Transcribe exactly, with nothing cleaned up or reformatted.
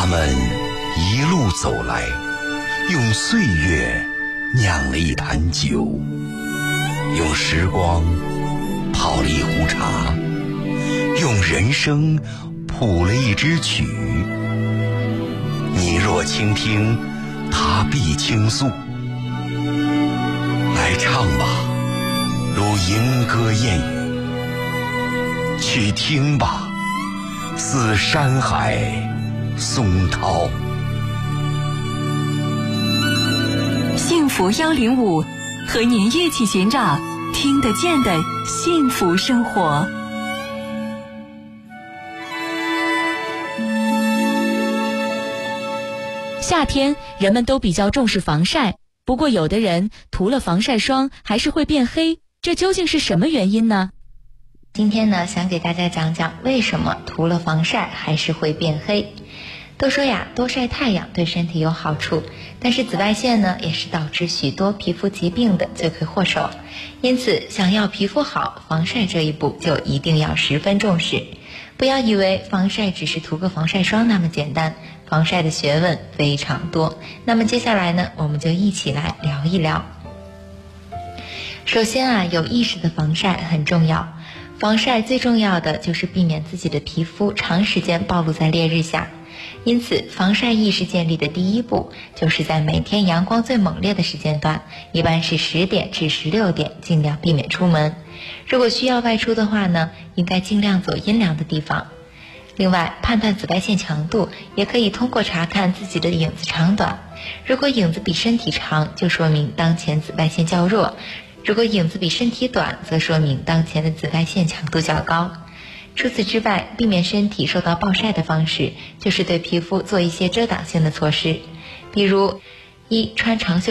他们一路走来，用岁月酿了一坛酒，用时光泡了一壶茶，用人生谱了一支曲。你若倾听，他必倾诉。来唱吧，如莺歌燕语；去听吧，似山海松涛。 幸福幺零五，和您一起寻找听得见的幸福生活。 夏天人们都比较重视防晒，不过有的人涂了防晒霜还是会变黑，这究竟是什么原因呢？ 今天呢，想给大家讲讲为什么涂了防晒还是会变黑。都说呀，多晒太阳对身体有好处，但是紫外线呢，也是导致许多皮肤疾病的罪魁祸首。因此，想要皮肤好，防晒这一步就一定要十分重视。不要以为防晒只是涂个防晒霜那么简单，防晒的学问非常多。那么接下来呢，我们就一起来聊一聊。首先啊，有意识的防晒很重要。防晒最重要的就是避免自己的皮肤长时间暴露在烈日下。因此，防晒意识建立的第一步，就是在每天阳光最猛烈的时间段，一般是十点至十六点，尽量避免出门。如果需要外出的话呢，应该尽量走阴凉的地方。另外，判断紫外线强度，也可以通过查看自己的影子长短。如果影子比身体长，就说明当前紫外线较弱；如果影子比身体短，则说明当前的紫外线强度较高。除此之外，避免身体受到暴晒的方式，就是对皮肤做一些遮挡性的措施，比如一穿长袖